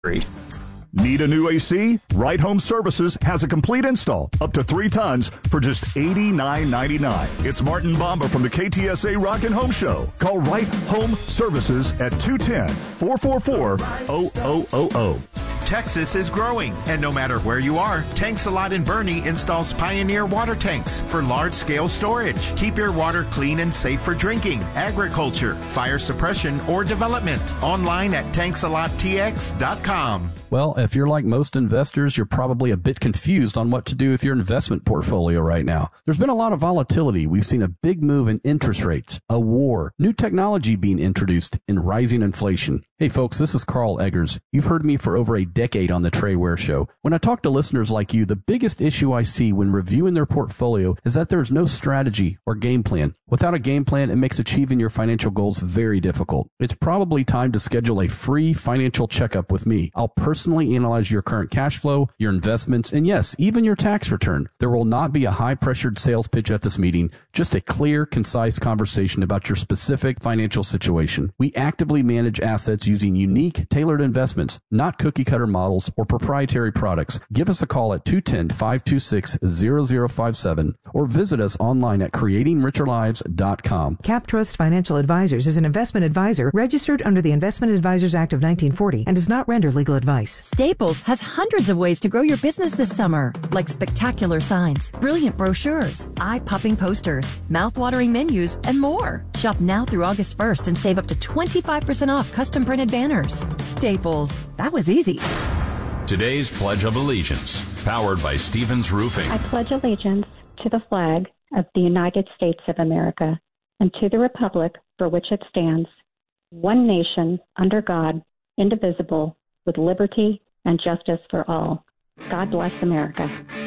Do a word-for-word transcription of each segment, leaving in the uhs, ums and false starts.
Need a new A C? Right Home Services has a complete install up to three tons for just eighty-nine ninety-nine. It's Martin Bomba from the K T S A Rockin' Home Show. Call Right Home Services at two one zero, four four four, zero zero zero zero. Texas is growing, and no matter where you are, Tanks a Lot in Bernie installs Pioneer water tanks for large-scale storage. Keep your water clean and safe for drinking, agriculture, fire suppression, or development. Online at tanks a lot t x dot com. Well, if you're like most investors, you're probably a bit confused on what to do with your investment portfolio right now. There's been a lot of volatility. We've seen a big move in interest rates, a war, new technology being introduced, and rising inflation. Hey folks, this is Carl Eggers. You've heard me for over a decade on the Trey Ware Show. When I talk to listeners like you, the biggest issue I see when reviewing their portfolio is that there's no strategy or game plan. Without a game plan, it makes achieving your financial goals very difficult. It's probably time to schedule a free financial checkup with me. I'll personally analyze your current cash flow, your investments, and yes, even your tax return. There will not be a high-pressured sales pitch at this meeting, just a clear, concise conversation about your specific financial situation. We actively manage assets using unique, tailored investments, not cookie-cutter models or proprietary products. Give us a call at two one zero, five two six, zero zero five seven or visit us online at creating richer lives dot com. CapTrust Financial Advisors is an investment advisor registered under the Investment Advisors Act of nineteen forty and does not render legal advice. Staples has hundreds of ways to grow your business this summer, like spectacular signs, brilliant brochures, eye-popping posters, mouth-watering menus, and more. Shop now through August first and save up to twenty-five percent off custom printed banners. Staples. That was easy. Today's Pledge of Allegiance, powered by Stevens Roofing. I pledge allegiance to the flag of the United States of America and to the republic for which it stands, one nation, under God, indivisible, with liberty and justice for all. God bless America.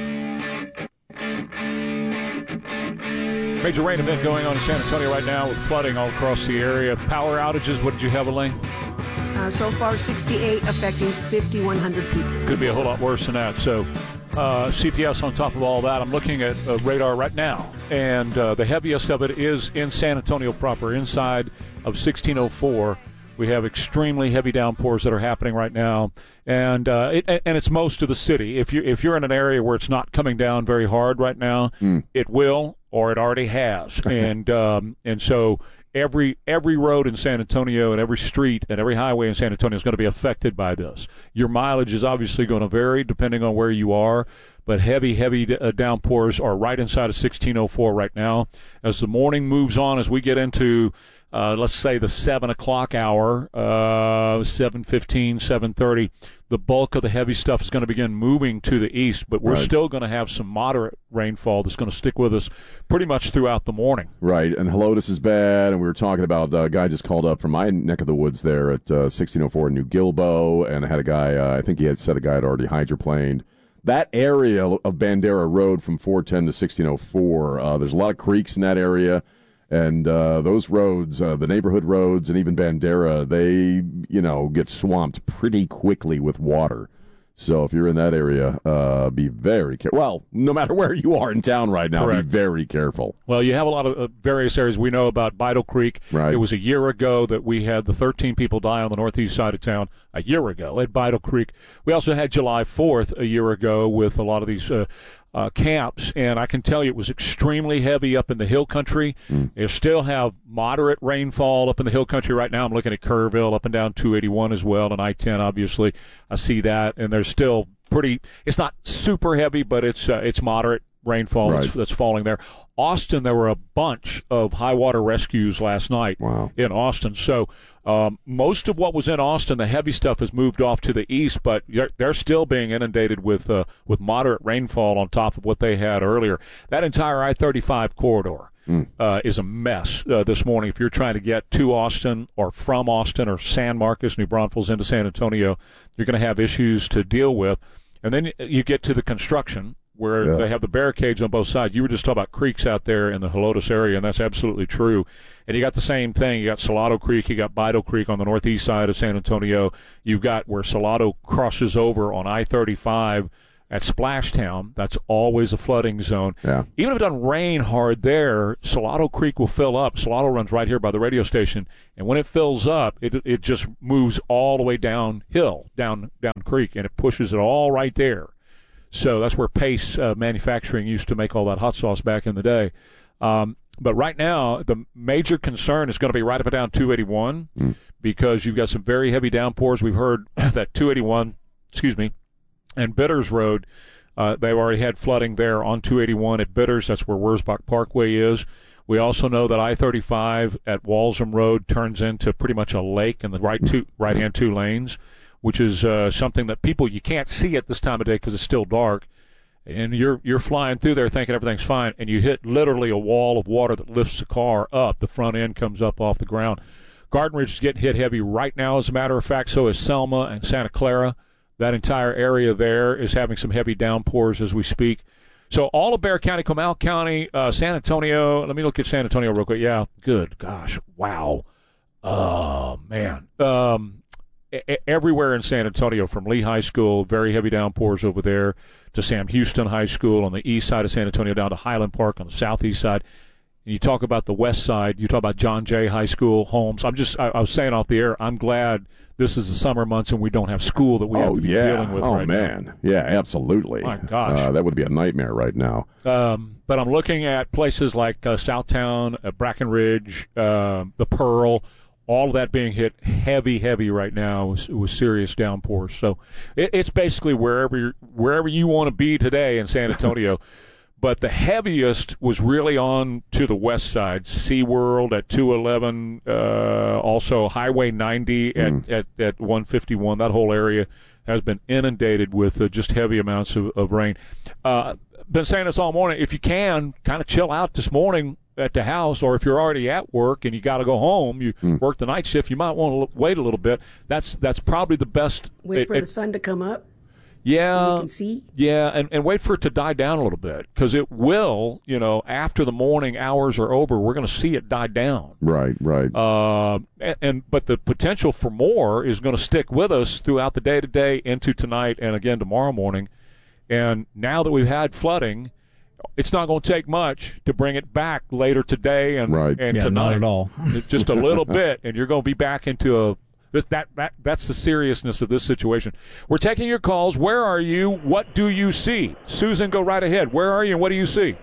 Major rain event going on in San Antonio right now with flooding all across the area. Power outages, what did you have, Elaine? Uh, so far, sixty-eight, affecting fifty-one hundred people. Could be a whole lot worse than that. So uh, C P S on top of all that. I'm looking at uh, radar right now, and uh, the heaviest of it is in San Antonio proper, inside of sixteen oh four. We have extremely heavy downpours that are happening right now, and uh, it, and it's most of the city. If you if you're in an area where it's not coming down very hard right now, mm. it will, or it already has, and um, and so every every road in San Antonio and every street and every highway in San Antonio is going to be affected by this. Your mileage is obviously going to vary depending on where you are, but heavy, heavy uh, downpours are right inside of sixteen oh four right now. As the morning moves on, as we get into Uh, let's say the seven o'clock hour, uh, seven fifteen, seven thirty, the bulk of the heavy stuff is going to begin moving to the east, but we're right. still going to have some moderate rainfall that's going to stick with us pretty much throughout the morning. Right, and Helotes is bad, and we were talking about uh, a guy just called up from my neck of the woods there at uh, sixteen oh four New Gilbo, and I had a guy, uh, I think he had said a guy had already hydroplaned. That area of Bandera Road from four ten to sixteen oh four, uh, there's a lot of creeks in that area. And uh, those roads, uh, the neighborhood roads, and even Bandera, they, you know, get swamped pretty quickly with water. So if you're in that area, uh, be very careful. Well, no matter where you are in town right now, Correct. Be very careful. Well, you have a lot of uh, various areas. We know about Bidle Creek. Right. It was a year ago that we had the thirteen people die on the northeast side of town a year ago at Bidle Creek. We also had July fourth a year ago with a lot of these uh, uh, camps, and I can tell you it was extremely heavy up in the hill country. Mm. You still have moderate rainfall up in the hill country right now. I'm looking at Kerrville, up and down two eighty-one as well, and I ten, obviously. I see that, and there's still pretty – it's not super heavy, but it's uh, it's moderate rainfall right. that's, that's falling there. Austin, there were a bunch of high water rescues last night wow. in Austin. So um, most of what was in Austin, the heavy stuff, has moved off to the east, but they're, they're still being inundated with uh, with moderate rainfall on top of what they had earlier. That entire I thirty-five corridor mm. uh, is a mess uh, this morning. If you're trying to get to Austin or from Austin or San Marcos, New Braunfels into San Antonio, you're going to have issues to deal with. And then you get to the construction, where yeah. they have the barricades on both sides. You were just talking about creeks out there in the Helotes area, and that's absolutely true. And you got the same thing. You got Salado Creek, you got Bidle Creek on the northeast side of San Antonio. You've got where Salado crosses over on I thirty-five at Splashtown, that's always a flooding zone. Yeah. Even if it doesn't rain hard there, Salado Creek will fill up. Salado runs right here by the radio station, and when it fills up, it it just moves all the way downhill, down down creek, and it pushes it all right there. So that's where Pace uh, Manufacturing used to make all that hot sauce back in the day. Um, but right now, the major concern is going to be right up and down two eighty-one mm. because you've got some very heavy downpours. We've heard that two eighty-one, excuse me, and Bitters Road, uh, they've already had flooding there on two eighty-one at Bitters. That's where Wurzbach Parkway is. We also know that I thirty-five at Walsham Road turns into pretty much a lake in the right two, right-hand two lanes, which is uh, something that people, you can't see at this time of day because it's still dark. And you're you're flying through there thinking everything's fine, and you hit literally a wall of water that lifts the car up. The front end comes up off the ground. Garden Ridge is getting hit heavy right now, as a matter of fact. So is Selma and Santa Clara. That entire area there is having some heavy downpours as we speak. So all of Bexar County, Comal County, uh, San Antonio. Let me look at San Antonio real quick. Yeah, good. Gosh, wow. Oh, man. Um, everywhere in San Antonio, from Lee High School, very heavy downpours over there, to Sam Houston High School on the east side of San Antonio, down to Highland Park on the southeast side. And you talk about the west side, you talk about John Jay High School, Holmes. I'm just, I, I was saying off the air, I'm glad this is the summer months and we don't have school that we oh, have to be yeah. dealing with oh, right man. now. Yeah, absolutely. My gosh. Uh, that would be a nightmare right now. Um, but I'm looking at places like uh, Southtown, uh, Brackenridge, uh, the Pearl, all of that being hit heavy, heavy right now with, with serious downpours. So it, it's basically wherever wherever you want to be today in San Antonio. But the heaviest was really on to the west side, SeaWorld at two eleven, uh, also Highway ninety at, mm. at, at one fifty-one. That whole area has been inundated with uh, just heavy amounts of, of rain. Uh, been saying this all morning. If you can, kind of chill out this morning at the house, or if you're already at work and you got to go home, you mm. work the night shift, you might want to wait a little bit. That's that's probably the best. Wait it, for it, the sun to come up. Yeah, so you can see. Yeah, and, and wait for it to die down a little bit, because it will. You know, after the morning hours are over, we're going to see it die down. Right, right. Uh, and, and but the potential for more is going to stick with us throughout the day today, into tonight, and again tomorrow morning. And now that we've had flooding, it's not going to take much to bring it back later today and right. and yeah, tonight. Not at all. Just a little bit, and you're going to be back into a. That, that that's the seriousness of this situation. We're taking your calls. Where are you? What do you see? Susan, go right ahead. Where are you and what do you see?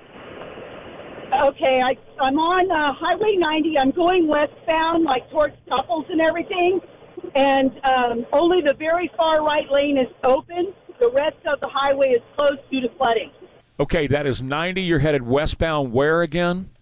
Okay, I, I'm on uh, Highway ninety. I'm going westbound, like towards Couples and everything, and um, only the very far right lane is open. The rest of the highway is closed due to flooding. Okay, that is ninety. You're headed westbound where again?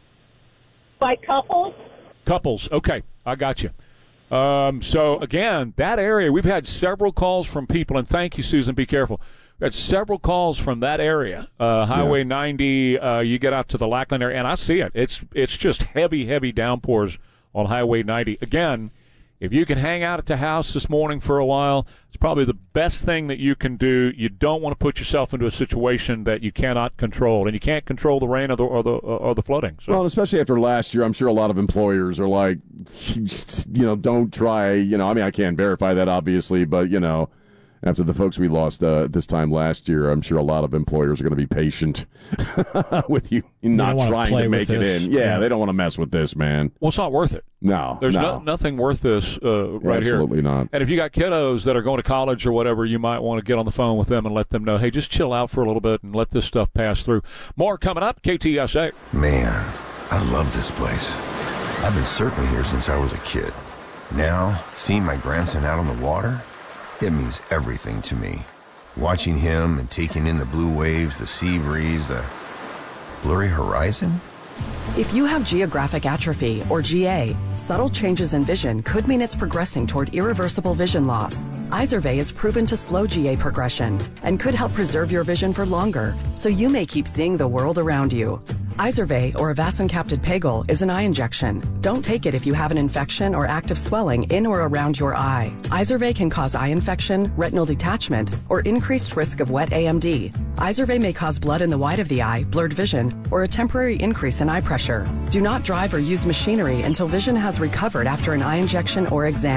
By Couples. Couples. Okay, I got you. Um, so, again, that area, we've had several calls from people, and thank you, Susan, be careful. We've had several calls from that area, uh, Highway yeah. ninety, uh, you get out to the Lackland area, and I see it. It's it's just heavy, heavy downpours on Highway ninety. Again, if you can hang out at the house this morning for a while, it's probably the best thing that you can do. You don't want to put yourself into a situation that you cannot control, and you can't control the rain or the or the, or the flooding. So. Well, especially after last year, I'm sure a lot of employers are like, you know, don't try. You know, I mean, I can't verify that obviously, but you know, after the folks we lost uh, this time last year, I'm sure a lot of employers are going to be patient with you not trying to make it in. Yeah, yeah, they don't want to mess with this, man. Well, it's not worth it. No, There's no. no, nothing worth this uh, right Absolutely here. Absolutely not. And if you got kiddos that are going to college or whatever, you might want to get on the phone with them and let them know, hey, just chill out for a little bit and let this stuff pass through. More coming up, K T S A. Man, I love this place. I've been surfing here since I was a kid. Now, seeing my grandson out on the water, it means everything to me. Watching him and taking in the blue waves, the sea breeze, the blurry horizon. If you have geographic atrophy, or G A, subtle changes in vision could mean it's progressing toward irreversible vision loss. Izervay is proven to slow G A progression and could help preserve your vision for longer, so you may keep seeing the world around you. Izervay, or avacincaptad pegol, is an eye injection. Don't take it if you have an infection or active swelling in or around your eye. Izervay can cause eye infection, retinal detachment, or increased risk of wet A M D. Izervay may cause blood in the white of the eye, blurred vision, or a temporary increase in eye pressure. Do not drive or use machinery until vision has recovered after an eye injection or exam.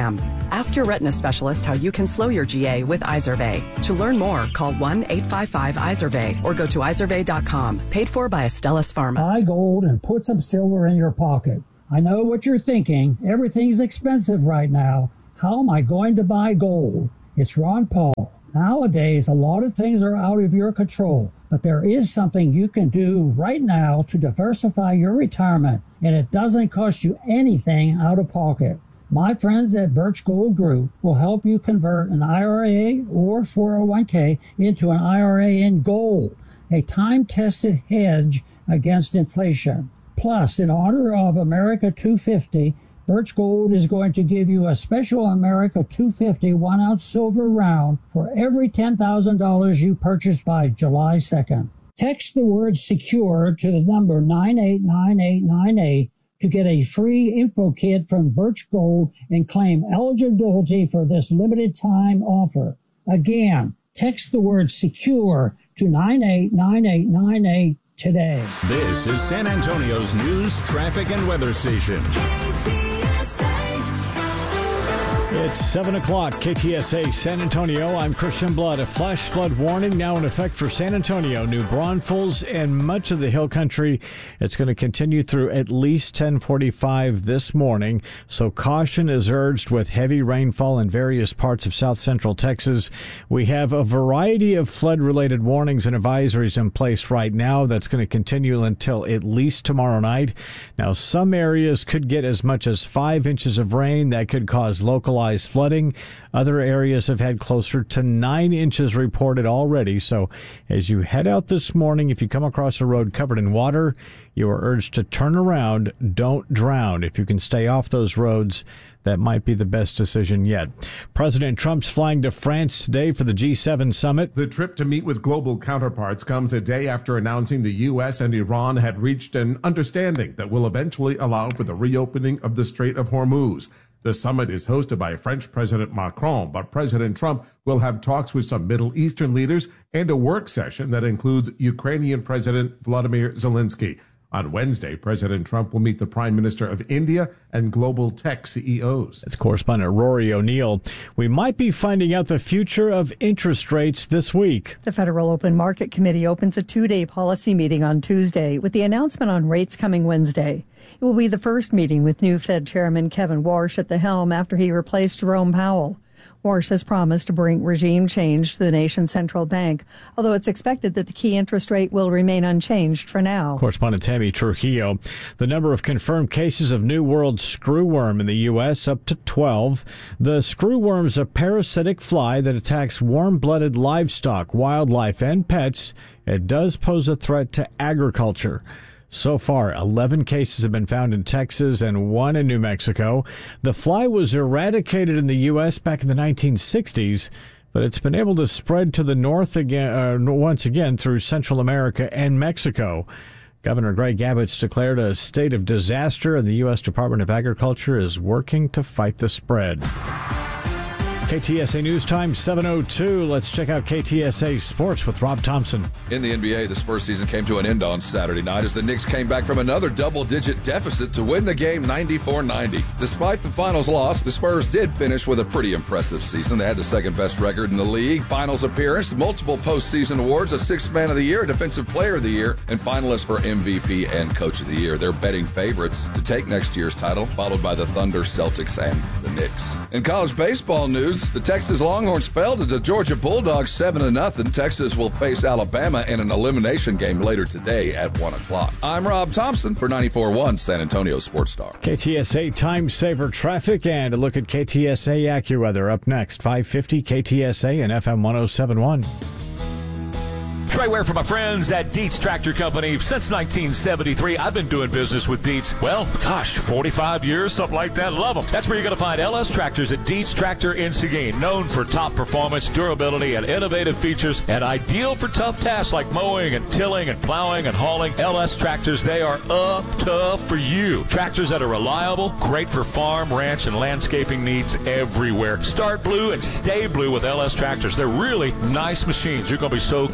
Ask your retina specialist how you can slow your G A with Izervay. To learn more, call one eight five five Izervay or go to izervay dot com. Paid for by Astellas Pharma. Buy gold and put some silver in your pocket. I know what you're thinking. Everything's expensive right now. How am I going to buy gold? It's Ron Paul. Nowadays, a lot of things are out of your control, but there is something you can do right now to diversify your retirement, and it doesn't cost you anything out of pocket. My friends at Birch Gold Group will help you convert an I R A or four oh one k into an I R A in gold, a time-tested hedge against inflation. Plus, in honor of America two fifty, Birch Gold is going to give you a special America two fifty one-ounce silver round for every ten thousand dollars you purchase by July second. Text the word SECURE to the number nine eight nine eight nine eight to get a free info kit from Birch Gold and claim eligibility for this limited time offer. Again, text the word SECURE to nine eight nine eight nine eight today. This is San Antonio's news, traffic, and weather station. It's seven o'clock, K T S A San Antonio. I'm Christian Blood. A flash flood warning now in effect for San Antonio, New Braunfels, and much of the Hill Country. It's going to continue through at least ten forty-five this morning, so caution is urged with heavy rainfall in various parts of south central Texas. We have a variety of flood-related warnings and advisories in place right now that's going to continue until at least tomorrow night. Now, some areas could get as much as five inches of rain. That could cause localized flooding. Other areas have had closer to nine inches reported already. So as you head out this morning, if you come across a road covered in water, you are urged to turn around. Don't drown. If you can stay off those roads, that might be the best decision yet. President Trump's flying to France today for the G seven summit. The trip to meet with global counterparts comes a day after announcing the U S and Iran had reached an understanding that will eventually allow for the reopening of the Strait of Hormuz. The summit is hosted by French President Macron, but President Trump will have talks with some Middle Eastern leaders and a work session that includes Ukrainian President Vladimir Zelensky. On Wednesday, President Trump will meet the Prime Minister of India and global tech C E Os. That's correspondent Rory O'Neill. We might be finding out the future of interest rates this week. The Federal Open Market Committee opens a two-day policy meeting on Tuesday with the announcement on rates coming Wednesday. It will be the first meeting with new Fed Chairman Kevin Warsh at the helm after he replaced Jerome Powell. Warsh has promised to bring regime change to the nation's central bank, although it's expected that the key interest rate will remain unchanged for now. Correspondent Tammy Trujillo. The number of confirmed cases of New World screwworm in the U S up to twelve. The screwworm is a parasitic fly that attacks warm-blooded livestock, wildlife, and pets. It does pose a threat to agriculture. So far, eleven cases have been found in Texas and one in New Mexico. The fly was eradicated in the U S back in the nineteen sixties, but it's been able to spread to the north again, uh, once again through Central America and Mexico. Governor Greg Abbott's declared a state of disaster, and the U S Department of Agriculture is working to fight the spread. K T S A News Time, seven oh two. Let's check out K T S A Sports with Rob Thompson. In the N B A, the Spurs season came to an end on Saturday night as the Knicks came back from another double-digit deficit to win the game ninety-four ninety. Despite the finals loss, the Spurs did finish with a pretty impressive season. They had the second-best record in the league, finals appearance, multiple postseason awards, a sixth man of the year, defensive player of the year, and finalists for M V P and coach of the year. They're betting favorites to take next year's title, followed by the Thunder, Celtics, and the Knicks. In college baseball news, the Texas Longhorns fell to the Georgia Bulldogs seven to nothing. Texas will face Alabama in an elimination game later today at one o'clock. I'm Rob Thompson for ninety-four point one San Antonio Sports Star. K T S A Time Saver Traffic and a look at K T S A AccuWeather up next. five fifty K T S A and F M one oh seven point one. Trey Ware for my friends at Dietz Tractor Company. Since nineteen seventy-three, I've been doing business with Dietz. Well, gosh, forty-five years, something like that. Love them. That's where you're going to find L S Tractors at Dietz Tractor in Seguin. Known for top performance, durability, and innovative features, and ideal for tough tasks like mowing and tilling and plowing and hauling. L S Tractors, they are up tough for you. Tractors that are reliable, great for farm, ranch, and landscaping needs everywhere. Start blue and stay blue with L S Tractors. They're really nice machines. You're going to be so comfortable.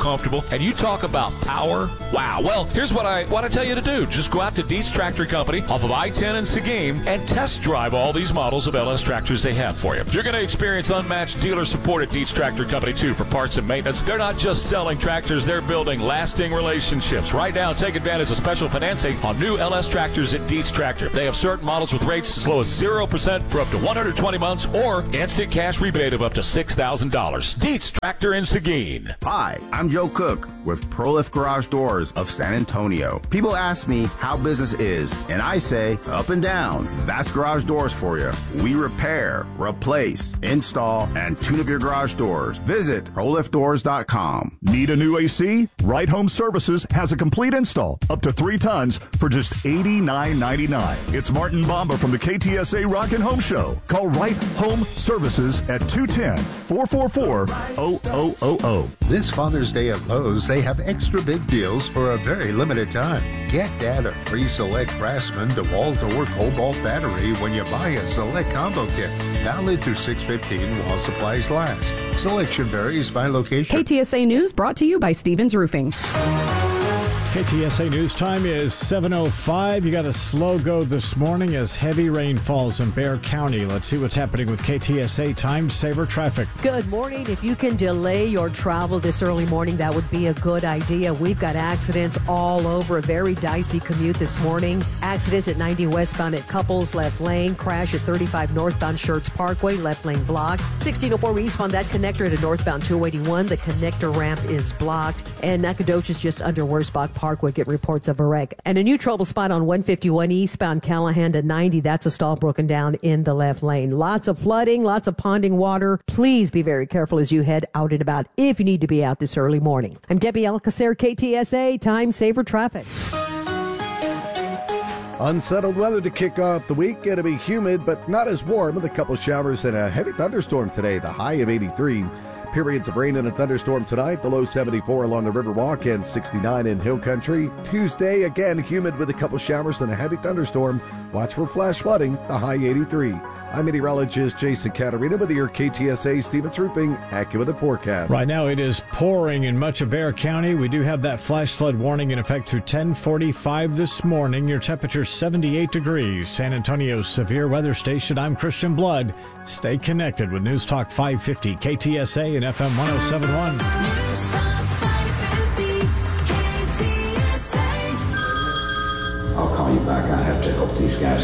And you talk about power. Wow. Well, here's what I what I tell you to do. Just go out to Dietz Tractor Company off of I ten in Seguin and test drive all these models of L S tractors they have for you. You're going to experience unmatched dealer support at Dietz Tractor Company, too, for parts and maintenance. They're not just selling tractors, they're building lasting relationships. Right now, take advantage of special financing on new L S tractors at Dietz Tractor. They have certain models with rates as low as zero percent for up to one hundred twenty months or instant cash rebate of up to six thousand dollars. Dietz Tractor in Seguin. Hi, I'm Joe Cook with ProLift Garage Doors of San Antonio. People ask me how business is, and I say up and down. That's garage doors for you. We repair, replace, install, and tune up your garage doors. Visit pro lift doors dot com. Need a new A C? Right Home Services has a complete install up to three tons for just eighty-nine ninety-nine. It's Martin Bomba from the K T S A Rockin' Home Show. Call Right Home Services at two one zero, four four four, zero zero zero zero. This Father's Day at Lowe's, they have extra big deals for a very limited time. Get Dad a free Select Craftsman DeWalt or Cobalt battery when you buy a Select combo kit. Valid through six fifteen while supplies last. Selection varies by location. K T S A News brought to you by Stevens Roofing. K T S A News time is seven oh five. You got a slow go this morning as heavy rain falls in Bexar County. Let's see what's happening with K T S A Time Saver traffic. Good morning. If you can delay your travel this early morning, that would be a good idea. We've got accidents all over. A very dicey commute this morning. Accidents at ninety westbound at Couples, left lane. Crash at thirty-five northbound Schertz Parkway, left lane blocked. sixteen oh four eastbound, that connector at a northbound two eighty-one. The connector ramp is blocked. And Nacogdoches just under Wurzbach Parkway, get reports of a wreck. And a new trouble spot on one fifty-one eastbound Callahan to ninety. That's a stall broken down in the left lane. Lots of flooding, lots of ponding water. Please be very careful as you head out and about if you need to be out this early morning. I'm Debbie Alcacer, K T S A Time Saver Traffic. Unsettled weather to kick off the week. It'll be humid, but not as warm, with a couple showers and a heavy thunderstorm today, the high of eighty-three. Periods of rain and a thunderstorm tonight, the low seventy-four along the Riverwalk and sixty-nine in Hill Country. Tuesday, again humid with a couple showers and a heavy thunderstorm. Watch for flash flooding, the high eighty-three. I'm meteorologist Jason Caterina with your K T S A Stevens Roofing AccuWeather forecast. Right now it is pouring in much of Bexar County. We do have that flash flood warning in effect through ten forty-five this morning. Your temperature seventy-eight degrees. San Antonio's severe weather station. I'm Christian Blood. Stay connected with News Talk five fifty K T S A and F M one oh seven point one. News Talk five fifty K T S A. I'll call you back. I have to help these guys.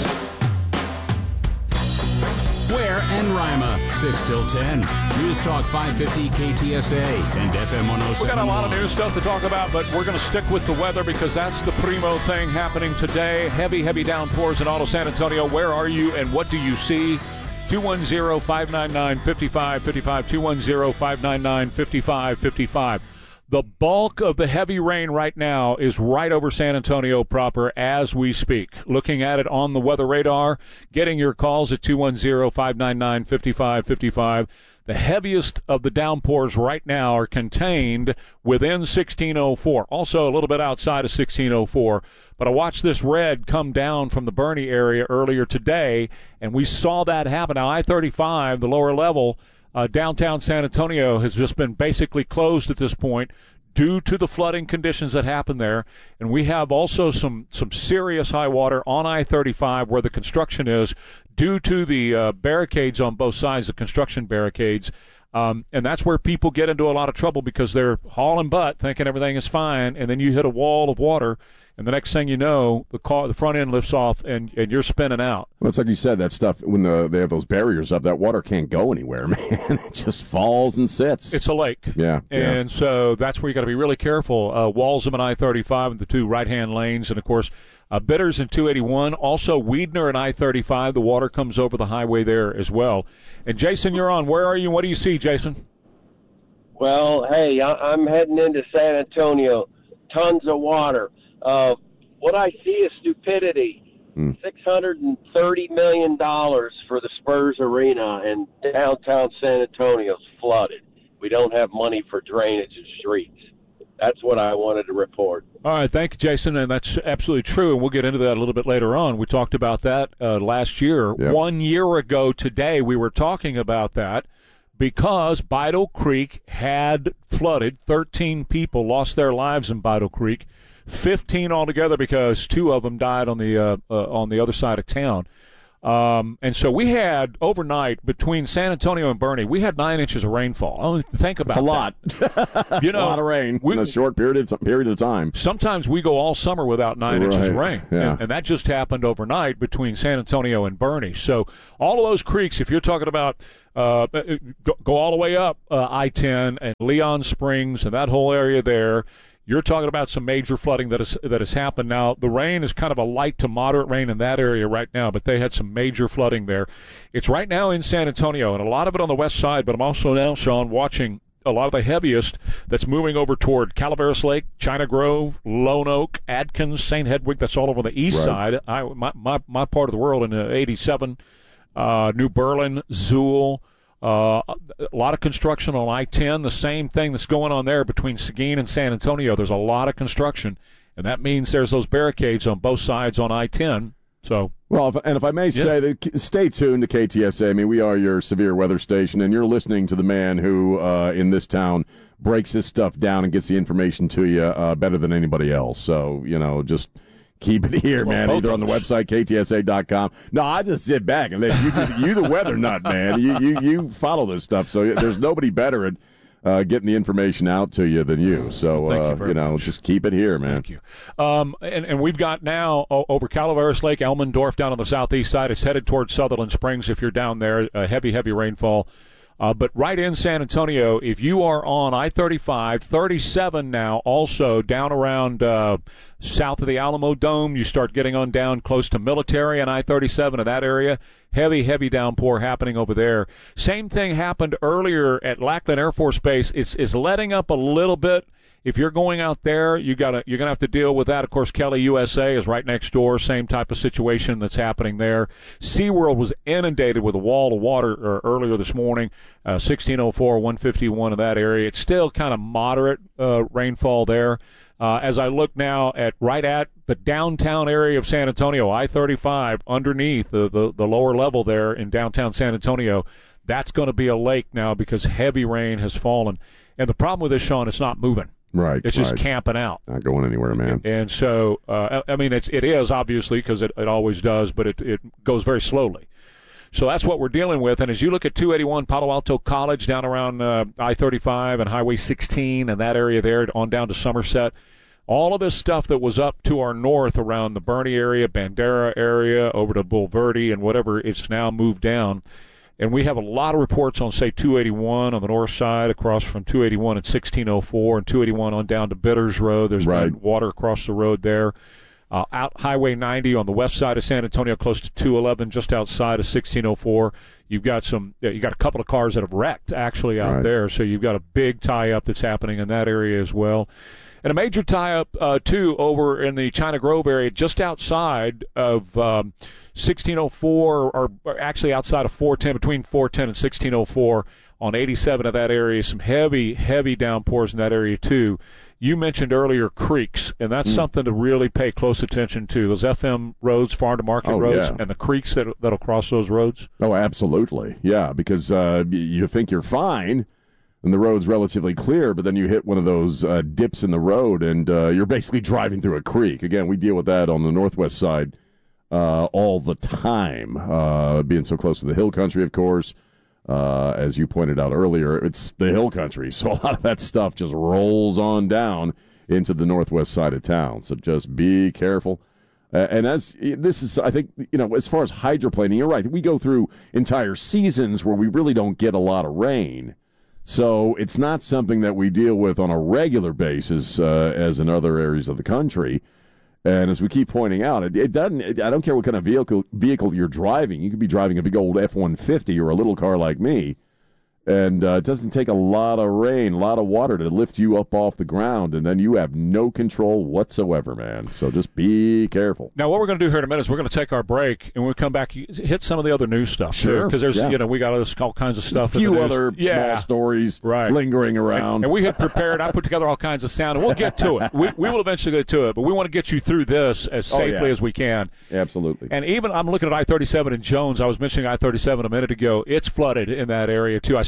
Ware and Rima, six till ten. News Talk five fifty K T S A and F M one oh seven point one. We got a lot of news stuff to talk about, but we're going to stick with the weather because that's the primo thing happening today. Heavy, heavy downpours in all of San Antonio. Where are you and what do you see? two one zero, five nine nine, five five five five, two one zero, five nine nine, five five five five. The bulk of the heavy rain right now is right over San Antonio proper as we speak. Looking at it on the weather radar, getting your calls at two one zero, five nine nine, five five five five. The heaviest of the downpours right now are contained within sixteen oh four, also a little bit outside of sixteen oh four. But I watched this red come down from the Boerne area earlier today, and we saw that happen. Now, I thirty-five, the lower level, Uh, downtown San Antonio has just been basically closed at this point due to the flooding conditions that happened there. And we have also some, some serious high water on I thirty-five where the construction is due to the uh, barricades on both sides, the construction barricades. Um, and that's where people get into a lot of trouble because they're hauling butt thinking everything is fine, and then you hit a wall of water. And the next thing you know, the car, the front end lifts off, and, and you're spinning out. Well, it's like you said, that stuff, when the, they have those barriers up, that water can't go anywhere, man. It just falls and sits. It's a lake. Yeah. And yeah. so that's where you got to be really careful. Uh, Walsham and I thirty-five and the two right-hand lanes, and, of course, uh, Bitters and two eighty-one. Also, Weidner and I thirty-five. The water comes over the highway there as well. And, Jason, you're on. Where are you? What do you see, Jason? Well, hey, I'm heading into San Antonio. Tons of water. Uh, what I see is stupidity. Mm. six hundred thirty million dollars for the Spurs Arena, and downtown San Antonio's flooded. We don't have money for drainage and streets. That's what I wanted to report. All right, thank you, Jason, and that's absolutely true, and we'll get into that a little bit later on. We talked about that uh, last year. Yep. One year ago today, we were talking about that because Bido Creek had flooded. thirteen people lost their lives in Bido Creek, fifteen altogether because two of them died on the uh, uh, on the other side of town. Um, and so we had overnight between San Antonio and Bernie, we had nine inches of rainfall. I don't think about That's a lot. that. You It's know, a lot of rain we, in a short period of, period of time. Sometimes we go all summer without nine Right. inches of rain, Yeah. and, and that just happened overnight between San Antonio and Bernie. So all of those creeks, if you're talking about uh, go, go all the way up uh, I ten and Leon Springs and that whole area there, you're talking about some major flooding that has that has happened. Now, the rain is kind of a light to moderate rain in that area right now, but they had some major flooding there. It's right now in San Antonio, and a lot of it on the west side, but I'm also now, Sean, watching a lot of the heaviest that's moving over toward Calaveras Lake, China Grove, Lone Oak, Adkins, Saint Hedwig. That's all over the east Right. side. I, my, my, my part of the world in uh, eighty-seven, uh, New Berlin, Zool. Uh, a lot of construction on I ten, the same thing that's going on there between Seguin and San Antonio. There's a lot of construction, and that means there's those barricades on both sides on I ten. So, well, if, and if I may Yeah. say, that, stay tuned to K T S A. I mean, we are your severe weather station, and you're listening to the man who, uh, in this town, breaks this stuff down and gets the information to you uh, better than anybody else. So, you know, just keep it here, Well, man, both either of on the us. website, K T S A dot com. No, I just sit back and let you, you the weather nut, man. You, you, you follow this stuff, so there's nobody better at uh, getting the information out to you than you. So, Thank you uh, very you know, much. just keep it here, man. Thank you. Um, and, and we've got now o- over Calaveras Lake, Elmendorf down on the southeast side. It's headed towards Sutherland Springs if you're down there. Uh, heavy, heavy rainfall. Uh, but right in San Antonio, if you are on I thirty-five, thirty-seven now, also down around uh, south of the Alamo Dome, you start getting on down close to Military and I thirty-seven in that area. Heavy, heavy downpour happening over there. Same thing happened earlier at Lackland Air Force Base. It's, it's letting up a little bit. If you're going out there, you gotta you're gonna have to deal with that. Of course, Kelly U S A is right next door. Same type of situation that's happening there. SeaWorld was inundated with a wall of water uh, earlier this morning. Uh, sixteen oh four, one fifty-one in that area. It's still kind of moderate uh, rainfall there. Uh, as I look now at right at the downtown area of San Antonio, I thirty-five, underneath the, the, the lower level there in downtown San Antonio, that's going to be a lake now because heavy rain has fallen. And the problem with this, Sean, it's not moving. Right. It's just right. camping out. Not going anywhere, man. And so, uh, I mean, it's, it is obviously because it, it always does, but it, it goes very slowly. So that's what we're dealing with. And as you look at two eighty-one Palo Alto College down around uh, I thirty-five and Highway sixteen and that area there on down to Somerset, all of this stuff that was up to our north around the Bernie area, Bandera area, over to Bulverde and whatever, it's now moved down. And we have a lot of reports on, say, two eighty-one on the north side, across from two eighty-one and sixteen oh four, and two eighty-one on down to Bitters Road. There's Right. been water across the road there. Uh, out Highway ninety on the west side of San Antonio, close to two eleven, just outside of sixteen oh four. You've got some. Uh, you got a couple of cars that have wrecked actually out Right. there. So you've got a big tie-up that's happening in that area as well. And a major tie-up, uh, too, over in the China Grove area, just outside of um, sixteen oh four, or, or actually outside of four ten, between four ten and sixteen oh four on eighty-seven of that area. Some heavy, heavy downpours in that area, too. You mentioned earlier creeks, and that's Mm. something to really pay close attention to. Those F M roads, farm-to-market Oh, roads, yeah. and the creeks that, that'll cross those roads. Oh, absolutely. Yeah, because uh, y- you think you're fine and the road's relatively clear, but then you hit one of those uh, dips in the road and uh, you're basically driving through a creek. Again, we deal with that on the northwest side uh, all the time, uh, being so close to the hill country, of course. Uh, as you pointed out earlier, it's the hill country, so a lot of that stuff just rolls on down into the northwest side of town. So just be careful. Uh, and as this is, I think, you know, as far as hydroplaning, you're right. We go through entire seasons where we really don't get a lot of rain. So it's not something that we deal with on a regular basis uh, as in other areas of the country. And as we keep pointing out, it, it doesn't. It, I don't care what kind of vehicle vehicle you're driving. You could be driving a big old F one fifty or a little car like me, and uh, it doesn't take a lot of rain, a lot of water to lift you up off the ground, and then you have no control whatsoever, man. So just be careful. Now, what we're going to do here in a minute is we're going to take our break, and we'll come back, hit some of the other news stuff. Sure, Because there's, yeah. you know, we got all kinds of stuff. A in few the news. other yeah. small stories Right. lingering around. And, and we had prepared, I put together all kinds of sound, and we'll get to it. We, we will eventually get to it, but we want to get you through this as Oh, safely yeah. as we can. Absolutely. And even, I'm looking at I thirty-seven in Jones. I was mentioning I thirty-seven a minute ago. It's flooded in that area, too. I see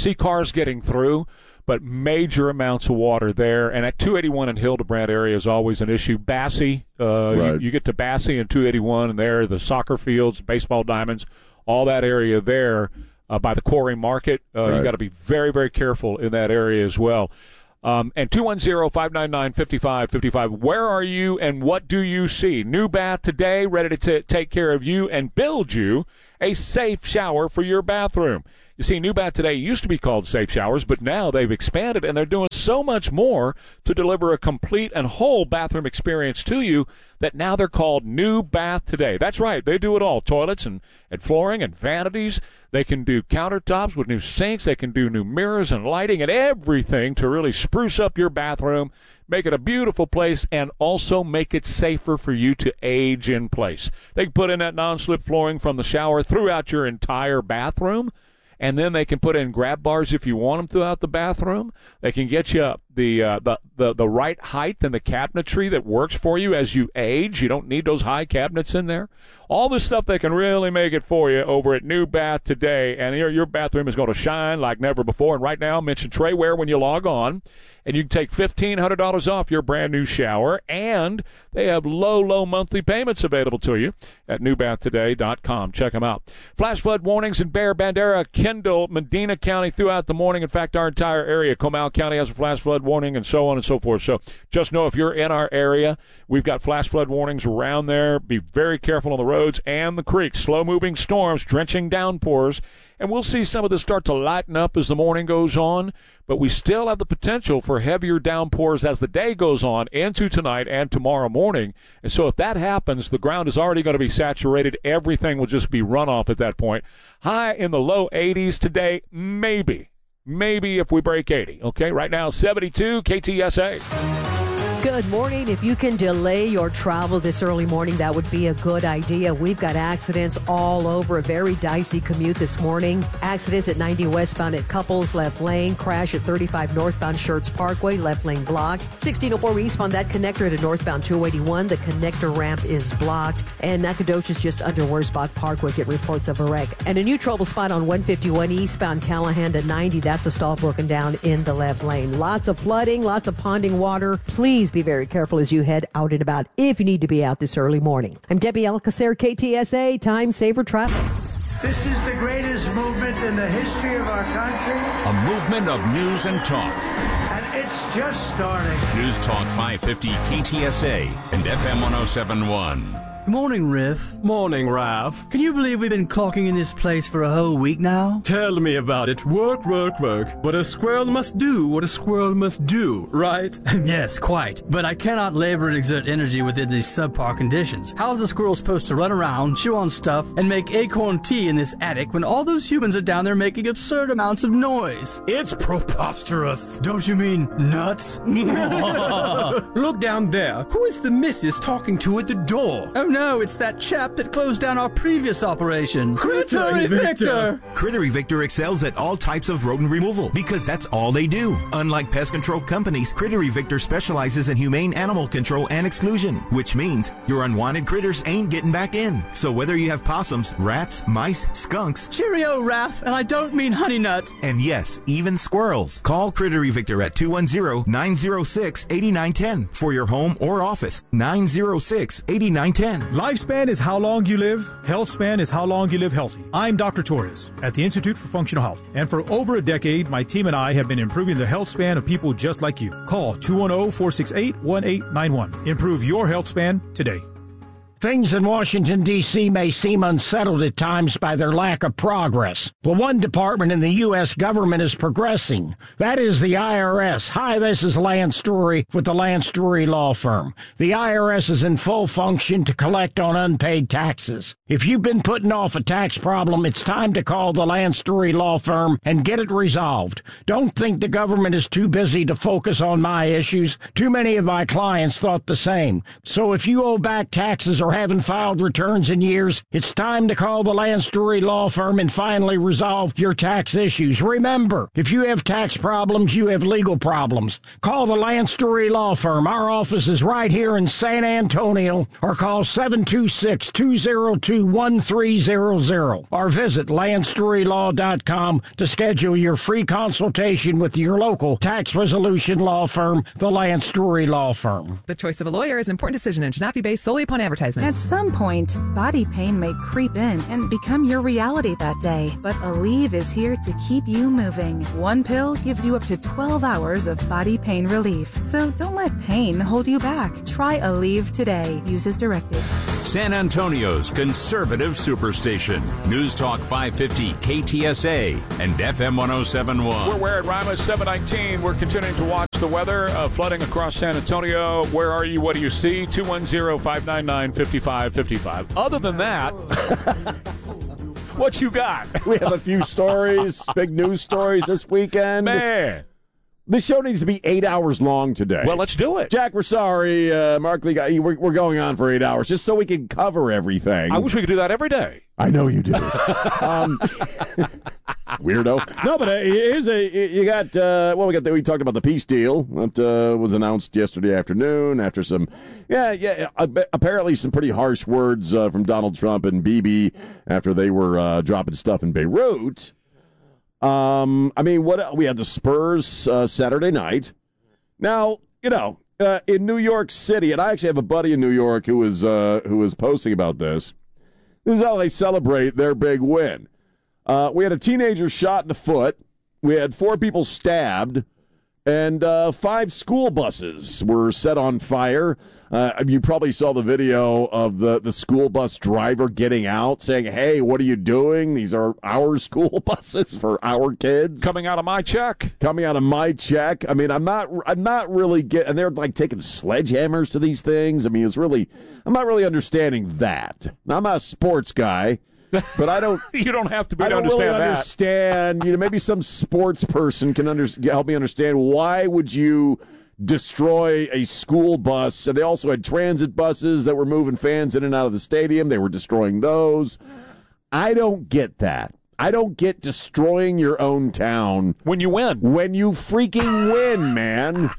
see cars getting through, but major amounts of water there. And at two eighty-one in Hildebrand area is always an issue. Bassey, uh, Right. you, you get to Bassey and two eighty-one, and there the soccer fields, baseball diamonds, all that area there uh, by the Quarry Market. Uh, Right. You got to be very, very careful in that area as well. Um, and two one zero, five nine nine, five five five five. Where are you and what do you see? New bath today, ready to t- take care of you and build you a safe shower for your bathroom. You see, New Bath Today used to be called Safe Showers, but now they've expanded and they're doing so much more to deliver a complete and whole bathroom experience to you that now they're called New Bath Today. That's right. They do it all. Toilets and, and flooring and vanities. They can do countertops with new sinks. They can do new mirrors and lighting and everything to really spruce up your bathroom, make it a beautiful place, and also make it safer for you to age in place. They can put in that non-slip flooring from the shower throughout your entire bathroom. And then they can put in grab bars if you want them throughout the bathroom. They can get you the, uh, the the the right height and the cabinetry that works for you as you age. You don't need those high cabinets in there. All this stuff, they can really make it for you over at New Bath Today. And your, your bathroom is going to shine like never before. And right now, mention Trayware when you log on. And you can take fifteen hundred dollars off your brand new shower. And they have low, low monthly payments available to you at new bath today dot com. Check them out. Flash flood warnings in Bear, Bandera, Kendall, Medina County throughout the morning. In fact, our entire area, Comal County, has a flash flood warning and so on and so forth. So just know if you're in our area, we've got flash flood warnings around there. Be very careful on the roads and the creeks. Slow-moving storms, drenching downpours. And we'll see some of this start to lighten up as the morning goes on, but we still have the potential for heavier downpours as the day goes on into tonight and tomorrow morning. And so if that happens, the ground is already going to be saturated. Everything will just be runoff at that point. High in the low eighties today, maybe. Maybe if we break eighty. Okay, right now, seventy-two K T S A. Good morning. If you can delay your travel this early morning, that would be a good idea. We've got accidents all over. A very dicey commute this morning. Accidents at ninety westbound at Couples, left lane. Crash at thirty-five northbound Schertz Parkway, left lane blocked. sixteen oh four east on that connector to northbound two eighty-one. The connector ramp is blocked. And Nacogdoches just under Wurzbach Parkway get reports of a wreck. And a new trouble spot on one fifty-one eastbound Callahan to ninety. That's a stall broken down in the left lane. Lots of flooding, lots of ponding water. Please be very careful as you head out and about if you need to be out this early morning. I'm Debbie Alcacer, K T S A, Time Saver Traffic. This is the greatest movement in the history of our country. A movement of news and talk. And it's just starting. News Talk five fifty K T S A and F M one oh seven point one. Good morning, Riff. Morning, Ralph. Can you believe we've been clocking in this place for a whole week now? Tell me about it. Work, work, work. But a squirrel must do what a squirrel must do, right? Yes, quite. But I cannot labor and exert energy within these subpar conditions. How is a squirrel supposed to run around, chew on stuff, and make acorn tea in this attic when all those humans are down there making absurd amounts of noise? It's preposterous. Don't you mean nuts? Look down there. Who is the missus talking to at the door? Oh, no. No, it's that chap that closed down our previous operation. Critter Evictor! Critter Evictor excels at all types of rodent removal because that's all they do. Unlike pest control companies, Critter Evictor specializes in humane animal control and exclusion, which means your unwanted critters ain't getting back in. So whether you have possums, rats, mice, skunks... Cheerio, Raph, and I don't mean honey nut. And yes, even squirrels. Call Critter Evictor at two one zero, nine zero six, eight nine one zero for your home or office. nine zero six, eight nine one zero. Lifespan is how long you live. Health span is how long you live healthy. I'm Doctor Torres at the Institute for Functional Health. And for over a decade, my team and I have been improving the health span of people just like you. Call two one zero, four six eight, one eight nine one. Improve your health span today. Things in Washington, D C may seem unsettled at times by their lack of progress. But one department in the U S government is progressing. That is the I R S. Hi, this is Lance Story with the Lance Story Law Firm. The I R S is in full function to collect on unpaid taxes. If you've been putting off a tax problem, it's time to call the Lance Story Law Firm and get it resolved. Don't think the government is too busy to focus on my issues. Too many of my clients thought the same. So if you owe back taxes or or haven't filed returns in years? It's time to call the Lance Drury Law Firm and finally resolve your tax issues. Remember, if you have tax problems, you have legal problems. Call the Lance Drury Law Firm. Our office is right here in San Antonio, or call seven two six, two zero two, one three zero zero or visit lance drury law dot com to schedule your free consultation with your local tax resolution law firm, the Lance Drury Law Firm. The choice of a lawyer is an important decision and should not be based solely upon advertisement. At some point, body pain may creep in and become your reality that day. But Aleve is here to keep you moving. One pill gives you up to twelve hours of body pain relief. So don't let pain hold you back. Try Aleve today. Use as directed. San Antonio's conservative superstation. News Talk five fifty K T S A and F M one oh seven point one. We're where at Rima, seven nineteen. We're continuing to watch the weather. Uh, flooding across San Antonio. Where are you? What do you see? two one zero, five nine nine, five five five five. Other than that, what you got? We have a few stories, big news stories this weekend. Man. This show needs to be eight hours long today. Well, let's do it. Jack, we're sorry. Uh, Mark Lee, got- we're, we're going on for eight hours just so we can cover everything. I wish we could do that every day. I know you do. um, weirdo. No, but uh, here's a, you got, uh, well, we got, the, we talked about the peace deal that uh, was announced yesterday afternoon after some, yeah, yeah, uh, apparently some pretty harsh words uh, from Donald Trump and Bibi after they were uh, dropping stuff in Beirut. Um, I mean, what we had the Spurs uh, Saturday night. Now, you know, uh, in New York City, and I actually have a buddy in New York who was uh, who was posting about this. This is how they celebrate their big win. Uh, we had a teenager shot in the foot. We had four people stabbed, and uh, five school buses were set on fire. Uh, you probably saw the video of the, the school bus driver getting out saying, hey, what are you doing? These are our school buses for our kids. Coming out of my check. Coming out of my check. I mean, I'm not I'm not really getting, and they're like taking sledgehammers to these things. I mean, it's really, I'm not really understanding that. Now, I'm not a sports guy. But I don't. You don't have to be I to don't understand really that. understand. You know, maybe some sports person can under, help me understand why would you destroy a school bus? And they also had transit buses that were moving fans in and out of the stadium. They were destroying those. I don't get that. I don't get destroying your own town when you win. When you freaking win, man.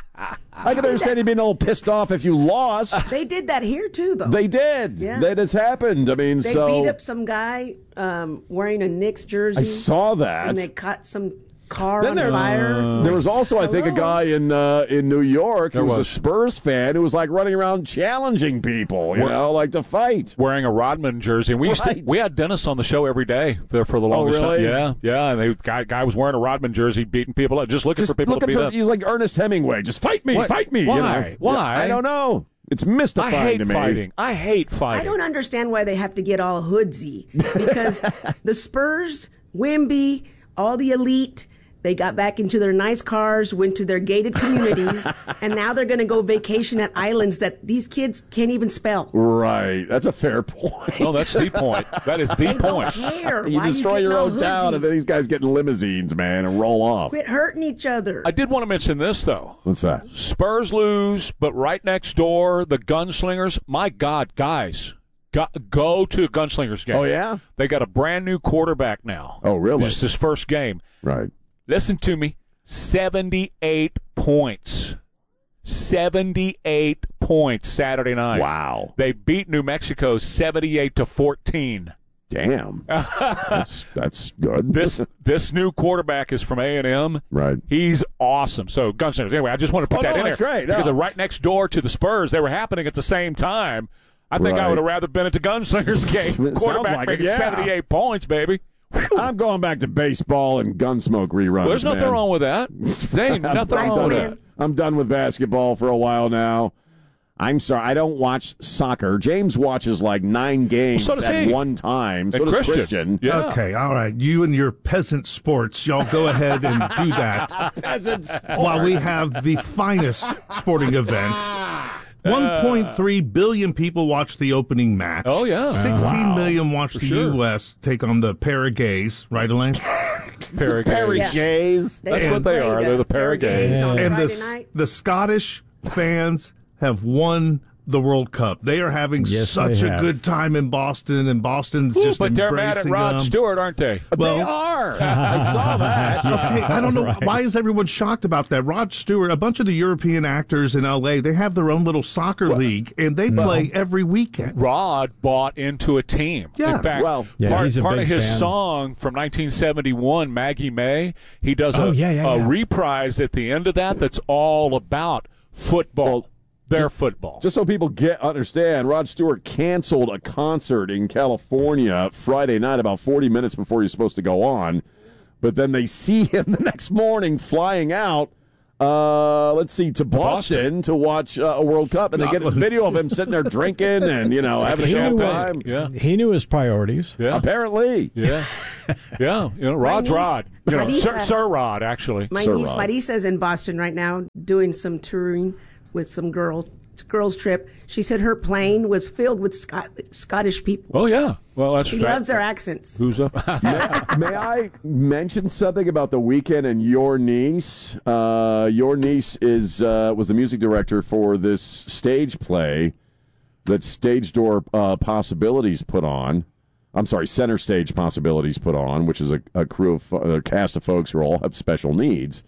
I can understand you being a little pissed off if you lost. They did that here too, though. They did. Yeah. That has happened. I mean, they so beat up some guy um, wearing a Knicks jersey. I saw that. And they caught some car Then on there, fire. there was also, I think, a guy in uh, in New York who There was, was. a Spurs fan who was like running around challenging people, you We're- know, like to fight. Wearing a Rodman jersey. And we used to, Right. we had Dennis on the show every day there for the longest really? time. Yeah, yeah. And the guy, guy was wearing a Rodman jersey, beating people up, just looking Just for people looking to beat for, up. he's like Ernest Hemingway. Just fight me, What? fight me. Why? You know? Why? I don't know. It's mystifying I hate to me. fighting. I hate I fighting. don't understand why they have to get all hoodsy because the Spurs, Wemby, all the elite, they got back into their nice cars, went to their gated communities, and now they're going to go vacation at islands that these kids can't even spell. Right. That's a fair point. No, that's the point. That is the They point. don't care. You Why destroy getting your all own town, hoodsy? and then these guys get in limousines, man, and roll off. Quit hurting each other. I did want to mention this, though. What's that? Spurs lose, but right next door, the Gunslingers. My God, guys, go, go to a Gunslingers game. Oh, yeah? They got a brand new quarterback now. Oh, really? This is his first game. Right. Listen to me. seventy-eight points. seventy-eight points Saturday night. Wow. They beat New Mexico seventy-eight to fourteen. Damn. that's that's good. This this new quarterback is from A and M. Right. He's awesome. So Gunslingers. Anyway, I just want to put Oh, that no, in that's there great. because No. they're right next door to the Spurs. They were happening at the same time. I think I Right. would have rather been at the Gunslingers game. It sounds Quarterback like it, making yeah. seventy-eight points, baby. I'm going back to baseball and Gunsmoke reruns. Well, there's nothing man. wrong with that. There ain't I'm, nothing I'm wrong done with with- that. I'm done with basketball for a while now. I'm sorry, I don't watch soccer. James watches like nine games Well, so does at he. one time. So And does Christian. Christian. Yeah. Okay, all right. You and your peasant sports, y'all go ahead and do that. Peasant sport. While we have the finest sporting event. one point three billion people watched the opening match. Oh, yeah. sixteen Wow. million watched For the sure. U S take on the Paragays, right, Elaine? Paragays. Paragays. That's And what they played, are. uh, They're the Paragays. on And the, Friday s- night. the Scottish fans have won the World Cup. They are having Yes, such they a have. good time in Boston, and Boston's Ooh, just but they're mad at embracing Rod them. Stewart, aren't they? Well, they are. I saw that. Okay, I don't know Right. why is everyone shocked about that. Rod Stewart, a bunch of the European actors in L A, they have their own little soccer league, and they play every weekend. Rod bought into a team. Yeah, In fact, well, Yeah, part, he's a part of big his fan. song from nineteen seventy-one, Maggie May, he does a, Oh, yeah, yeah, a yeah. reprise at the end of that that's all about football. Well, Their just- football. Just so people get understand, Rod Stewart canceled a concert in California Friday night about forty minutes before he's supposed to go on, but then they see him the next morning flying out. Uh, let's see, to Boston, Boston. to watch uh, a World Cup, and they get a video of him sitting there drinking and you know having a He good knew, time. Yeah. he knew his priorities. Yeah. Apparently, Yeah. Yeah. You know, Rod's niece- Rod. You know, my niece, Sir, uh, Sir Rod, actually. My Sir niece Rod. Marisa's in Boston right now doing some touring with some girl girls trip. She said her plane was filled with Scot- Scottish people. Oh, yeah. Well, that's She that- loves their accents. Who's up? may, may I mention something about the weekend and your niece? Uh, your niece is uh, was the music director for this stage play that Stage Door uh, Possibilities put on. I'm sorry, Center Stage Possibilities put on, which is a, a crew of a cast of folks who all have special needs.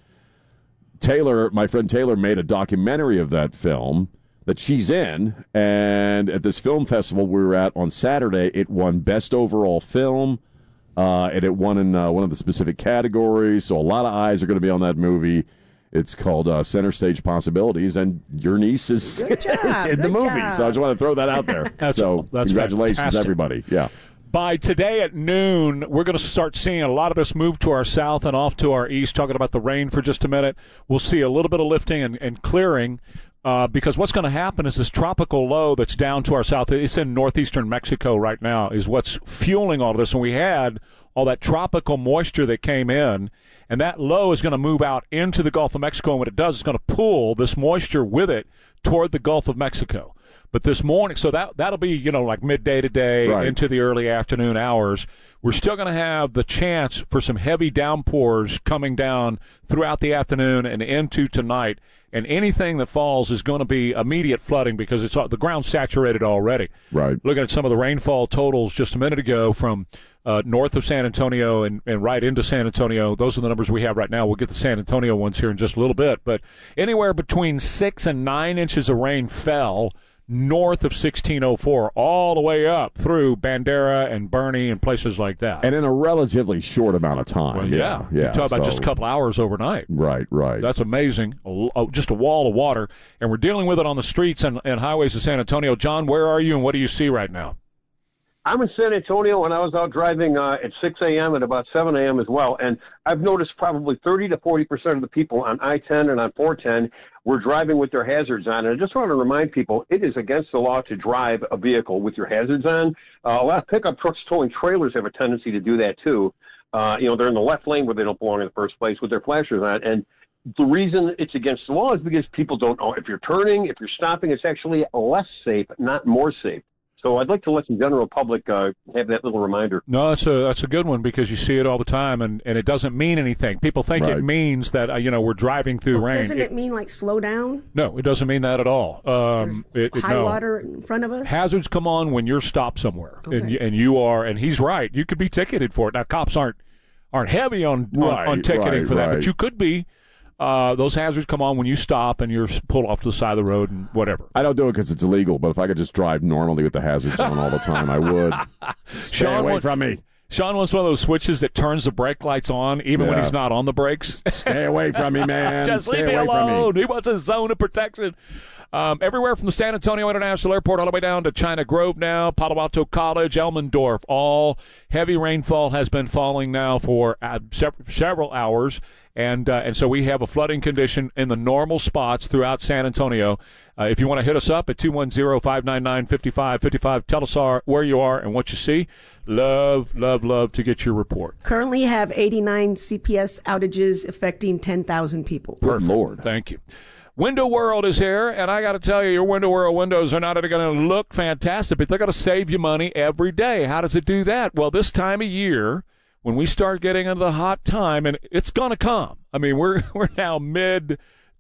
Taylor, my friend Taylor, made a documentary of that film that she's in, and at this film festival we were at on Saturday, it won Best Overall Film, uh, and it won in uh, one of the specific categories, so a lot of eyes are going to be on that movie. It's called uh, Center Stage Possibilities, and your niece is, Good job, is in the good movie, job. so I just want to throw that out there. That's- so that's congratulations, fantastic. everybody. Yeah. By today at noon, we're going to start seeing a lot of this move to our south and off to our east. Talking about the rain for just a minute. We'll see a little bit of lifting and, and clearing uh, because what's going to happen is this tropical low that's down to our south, it's in northeastern Mexico right now, is what's fueling all of this. And we had all that tropical moisture that came in, and that low is going to move out into the Gulf of Mexico. And what it does is going to pull this moisture with it toward the Gulf of Mexico. But this morning, so that, that'll be, you know, like midday today Right. into the early afternoon hours. We're still going to have the chance for some heavy downpours coming down throughout the afternoon and into tonight. And anything that falls is going to be immediate flooding because it's the ground's saturated already. Right. Looking at some of the rainfall totals just a minute ago from uh, north of San Antonio and, and right into San Antonio. Those are the numbers we have right now. We'll get the San Antonio ones here in just a little bit. But anywhere between six and nine inches of rain fell north of sixteen oh four, all the way up through Bandera and Bernie and places like that. And in a relatively short amount of time. Well, yeah. yeah. Yeah. You talk about so- just a couple hours overnight. Right, right. That's amazing. A l- oh, just a wall of water. And we're dealing with it on the streets and, and highways of San Antonio. John, where are you and what do you see right now? I'm in San Antonio, and I was out driving uh, at six a.m. and about seven a.m. as well. And I've noticed probably thirty to forty percent of the people on I ten and on four ten were driving with their hazards on. And I just want to remind people, it is against the law to drive a vehicle with your hazards on. Uh, a lot of pickup trucks towing trailers have a tendency to do that, too. Uh, you know, they're in the left lane where they don't belong in the first place with their flashers on. And the reason it's against the law is because people don't know if you're turning, if you're stopping, it's actually less safe, not more safe. So I'd like to let the general public uh, have that little reminder. No, that's a that's a good one because you see it all the time, and, and it doesn't mean anything. People think Right. it means that uh, you know we're driving through rain. Doesn't it mean like slow down? No, it doesn't mean that at all. Um, it, it- High no. water in front of us? Hazards come on when you're stopped somewhere, and Okay. you, and you are, and he's right. You could be ticketed for it. Now, cops aren't aren't heavy on Right, on, on ticketing right, for that, right. but you could be. Uh, those hazards come on when you stop and you're pulled off to the side of the road and whatever. I don't do it because it's illegal, but if I could just drive normally with the hazards on all the time, I would. Stay Sean away wa- from me. Sean wants one of those switches that turns the brake lights on even when Yeah. he's not on the brakes. Stay away from me, man. Just Stay leave me away from me. alone. He wants a zone of protection. Um, everywhere from the San Antonio International Airport all the way down to China Grove now, Palo Alto College, Elmendorf. All heavy rainfall has been falling now for uh, sev- several hours. And uh, and so we have a flooding condition in the normal spots throughout San Antonio. Uh, if you want to hit us up at two one zero, five nine nine, five five five five, tell us our, where you are and what you see. Love, love, love to get your report. Currently have eighty-nine C P S outages affecting ten thousand people. Good Lord. Thank you. Window World is here, and I got to tell you, your Window World windows are not only going to look fantastic, but they're going to save you money every day. How does it do that? Well, this time of year, when we start getting into the hot time, and it's going to come. I mean, we're we're now mid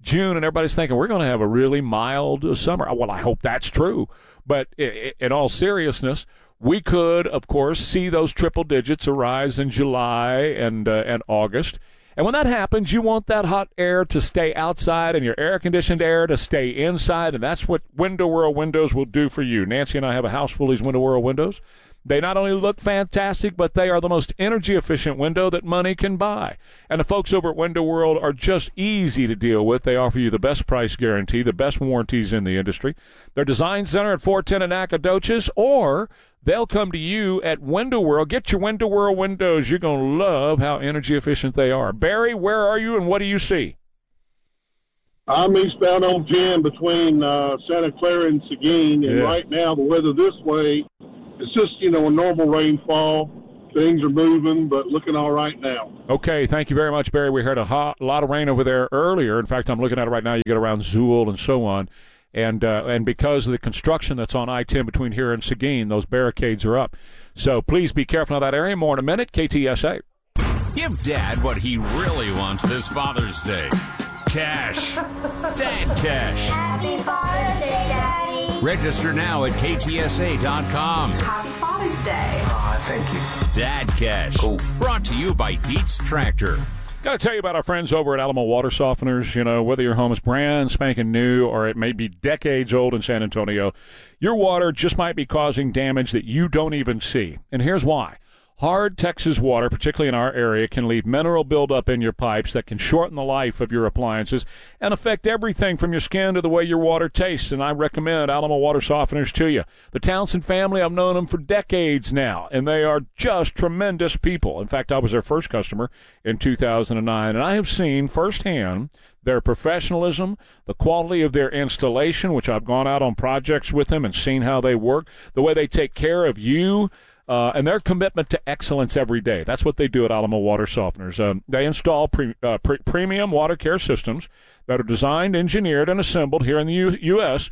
June, and everybody's thinking we're going to have a really mild summer. Well, I hope that's true. But in all seriousness, we could, of course, see those triple digits arise in July and uh, and August. And when that happens, you want that hot air to stay outside and your air-conditioned air to stay inside, and that's what Window World windows will do for you. Nancy and I have a house full of these Window World windows. They not only look fantastic, but they are the most energy-efficient window that money can buy. And the folks over at Window World are just easy to deal with. They offer you the best price guarantee, the best warranties in the industry. Their design center at four ten in Nacogdoches, or they'll come to you at Window World. Get your Window World windows. You're going to love how energy efficient they are. Barry, where are you and what do you see? I'm eastbound on ten between uh, Santa Clara and Seguin, and Yeah. right now the weather this way, it's just, you know, a normal rainfall. Things are moving, but looking all right now. Okay, thank you very much, Barry. We heard a hot, lot of rain over there earlier. In fact, I'm looking at it right now. You get around Zool and so on. And uh, and because of the construction that's on I ten between here and Seguin, those barricades are up. So please be careful of that area. More in a minute. K T S A. Give Dad what he really wants this Father's Day. Cash. Dad cash. Happy Father's Day, Daddy. Register now at K T S A dot com. Happy Father's Day. Aw, thank you. Dad cash. Cool. Brought to you by Dietz Tractor. Got to tell you about our friends over at Alamo Water Softeners. You know, whether your home is brand spanking new or it may be decades old in San Antonio, your water just might be causing damage that you don't even see. And here's why. Hard Texas water, particularly in our area, can leave mineral buildup in your pipes that can shorten the life of your appliances and affect everything from your skin to the way your water tastes. And I recommend Alamo Water Softeners to you. The Townsend family, I've known them for decades now, and they are just tremendous people. In fact, I was their first customer in two thousand nine, and I have seen firsthand their professionalism, the quality of their installation, which I've gone out on projects with them and seen how they work, the way they take care of you, Uh, and their commitment to excellence every day. That's what they do at Alamo Water Softeners. Um, they install pre- uh, pre- premium water care systems that are designed, engineered, and assembled here in the U- U.S.,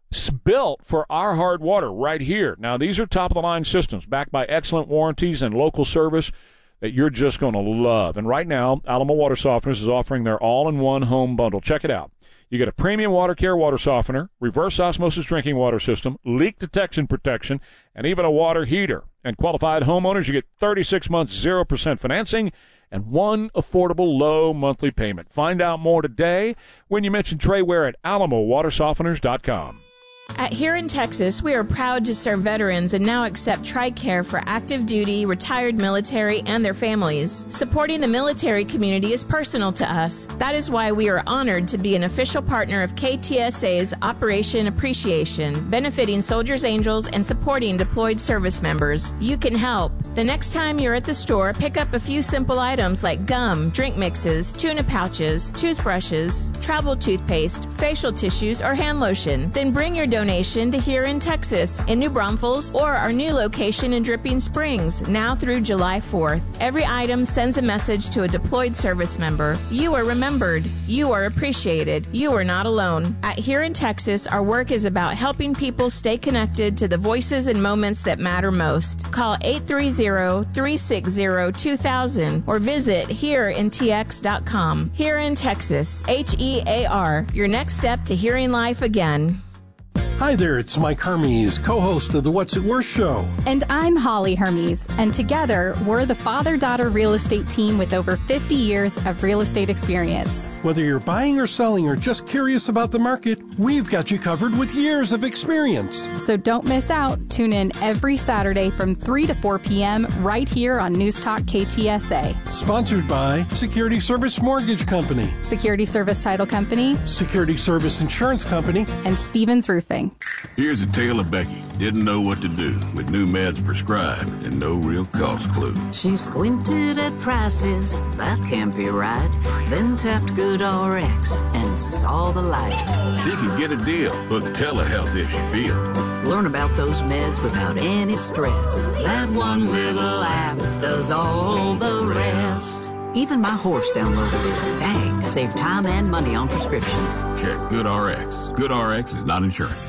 built for our hard water right here. Now, these are top-of-the-line systems backed by excellent warranties and local service that you're just going to love. And right now, Alamo Water Softeners is offering their all-in-one home bundle. Check it out. You get a premium water care water softener, reverse osmosis drinking water system, leak detection protection, and even a water heater. And qualified homeowners, you get thirty-six months, zero percent financing, and one affordable low monthly payment. Find out more today when you mention Trey Ware at alamo water softeners dot com. At Here in Texas, we are proud to serve veterans and now accept TRICARE for active duty, retired military, and their families. Supporting the military community is personal to us. That is why we are honored to be an official partner of K T S A's Operation Appreciation, benefiting Soldiers Angels and supporting deployed service members. You can help. The next time you're at the store, pick up a few simple items like gum, drink mixes, tuna pouches, toothbrushes, travel toothpaste, facial tissues, or hand lotion. Then bring your donation to Here in Texas, in New Braunfels, or our new location in Dripping Springs, now through July fourth. Every item sends a message to a deployed service member. You are remembered. You are appreciated. You are not alone. At Here in Texas, our work is about helping people stay connected to the voices and moments that matter most. Call eight three zero, three six zero, two thousand or visit here in t x dot com. Here in Texas, H E A R, your next step to hearing life again. Hi there, it's Mike Hermes, co-host of the What's It Worth show. And I'm Holly Hermes, and together we're the father-daughter real estate team with over fifty years of real estate experience. Whether you're buying or selling or just curious about the market, we've got you covered with years of experience. So don't miss out. Tune in every Saturday from three to four p.m. right here on News Talk K T S A. Sponsored by Security Service Mortgage Company, Security Service Title Company, Security Service Insurance Company, and Stevens Roofing. Here's a tale of Becky. Didn't know what to do with new meds prescribed and no real cost clue. She squinted at prices, that can't be right. Then tapped GoodRx and saw the light. She could get a deal. Book telehealth if she feels. Learn about those meds without any stress. That one little app does all the rest. Even my horse downloaded it. Dang, save time and money on prescriptions. Check GoodRx. GoodRx is not insurance.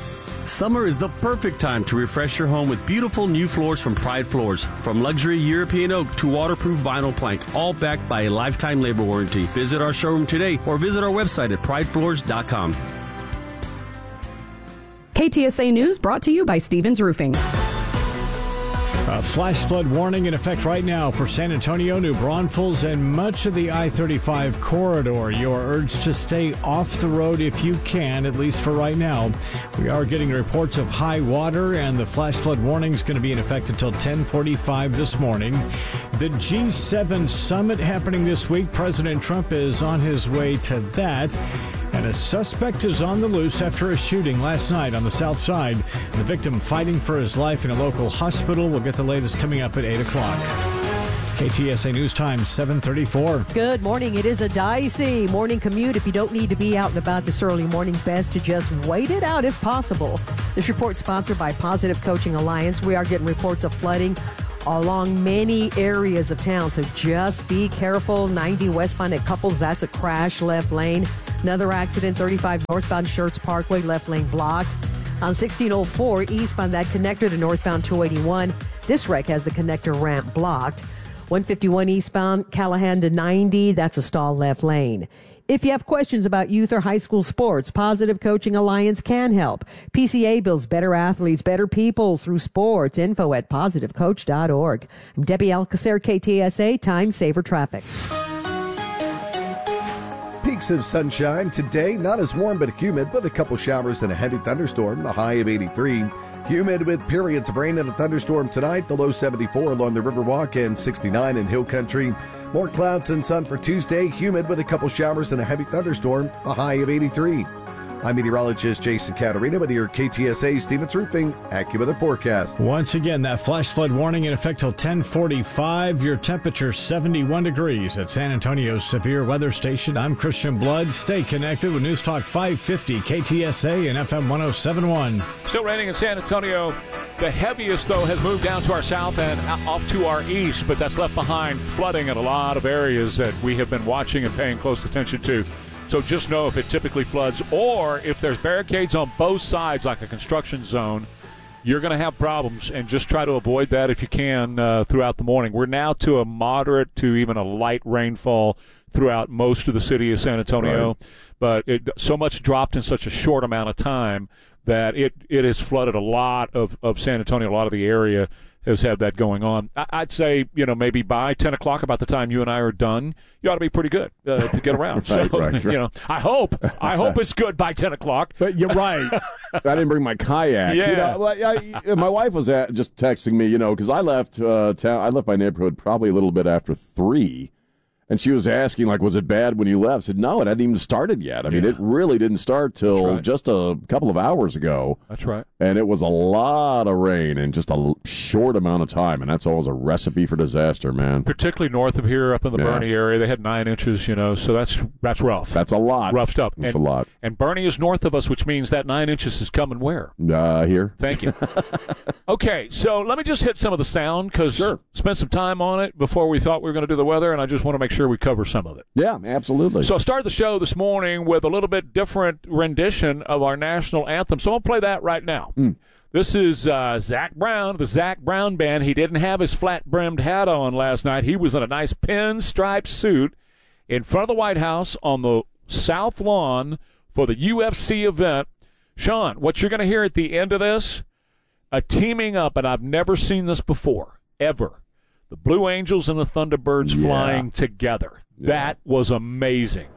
Summer is the perfect time to refresh your home with beautiful new floors from Pride Floors. From luxury European oak to waterproof vinyl plank, all backed by a lifetime labor warranty. Visit our showroom today or visit our website at pride floors dot com. K T S A News brought to you by Stevens Roofing. A flash flood warning in effect right now for San Antonio, New Braunfels, and much of the I thirty-five corridor. You are urged to stay off the road if you can, at least for right now. We are getting reports of high water, and the flash flood warning is going to be in effect until ten forty-five this morning. The G seven summit happening this week. President Trump is on his way to that. And a suspect is on the loose after a shooting last night on the south side. The victim fighting for his life in a local hospital. We'll get the latest coming up at eight o'clock. K T S A News Time, seven thirty-four. Good morning. It is a dicey morning commute. If you don't need to be out and about this early morning, best to just wait it out if possible. This report sponsored by Positive Coaching Alliance. We are getting reports of flooding along many areas of town, so just be careful. ninety westbound at Couples, that's a crash, left lane. Another accident, thirty-five northbound Schertz Parkway, left lane blocked. On sixteen oh four eastbound, that connector to northbound two eighty-one, this wreck has the connector ramp blocked. one fifty-one eastbound Callahan to ninety, that's a stall left lane. If you have questions about youth or high school sports, Positive Coaching Alliance can help. P C A builds better athletes, better people through sports. Info at positive coach dot org. I'm Debbie Alcacer, K T S A, Time Saver Traffic. Peaks of sunshine today, not as warm but humid, with a couple showers and a heavy thunderstorm, the high of eighty-three. Humid with periods of rain and a thunderstorm tonight, the low seventy-four along the Riverwalk and sixty-nine in Hill Country. More clouds and sun for Tuesday, humid with a couple showers and a heavy thunderstorm, the high of eighty-three. I'm meteorologist Jason Caterina with your K T S A Stevens Roofing AccuWeather forecast. Once again, that flash flood warning in effect till ten forty-five. Your temperature seventy-one degrees at San Antonio's Severe Weather Station. I'm Christian Blood. Stay connected with News Talk five fifty, K T S A and F M one oh seven point one. Still raining in San Antonio. The heaviest, though, has moved down to our south and off to our east, but that's left behind flooding in a lot of areas that we have been watching and paying close attention to. So just know if it typically floods or if there's barricades on both sides like a construction zone, you're going to have problems, and just try to avoid that if you can uh, throughout the morning. We're now to a moderate to even a light rainfall throughout most of the city of San Antonio, right. But it, so much dropped in such a short amount of time that it, it has flooded a lot of, of San Antonio, a lot of the area has had that going on. I'd say, you know, maybe by ten o'clock, about the time you and I are done, you ought to be pretty good uh, to get around. right, so, right, right. you know, I hope, I hope it's good by ten o'clock. But you're right. I didn't bring my kayak. Yeah. You know, I, I, my wife was at, just texting me, you know, because I left uh, town. I left my neighborhood probably a little bit after three. And she was asking, like, was it bad when you left? I said, no, it hadn't even started yet. I mean, Yeah. it really didn't start till That's right. just a couple of hours ago. That's right. And it was a lot of rain in just a l- short amount of time. And that's always a recipe for disaster, man. Particularly north of here, up in the Yeah. Bernie area, they had nine inches, you know, so that's that's rough. That's a lot. Rough stuff. That's and, a lot. And Bernie is north of us, which means that nine inches is coming where? Uh, here. Thank you. Okay, so let me just hit some of the sound, because Sure. spent some time on it before we thought we were going to do the weather, and I just want to make sure we cover some of it. Yeah, absolutely. So I started the show this morning with a little bit different rendition of our national anthem. So I'll play that right now. Mm. This is uh, Zach Brown, the Zach Brown Band. He didn't have his flat-brimmed hat on last night. He was in a nice pinstripe suit in front of the White House on the South Lawn for the U F C event. Sean, what you're going to hear at the end of this, a teaming up, and I've never seen this before, ever. The Blue Angels and the Thunderbirds Yeah. flying together. Yeah. That was amazing.